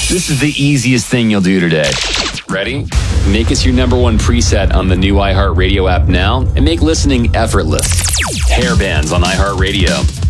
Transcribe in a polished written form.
This is the easiest thing you'll do today. Ready? Make us your number one preset on the new iHeartRadio app now and make listening effortless. Hair bands on iHeartRadio.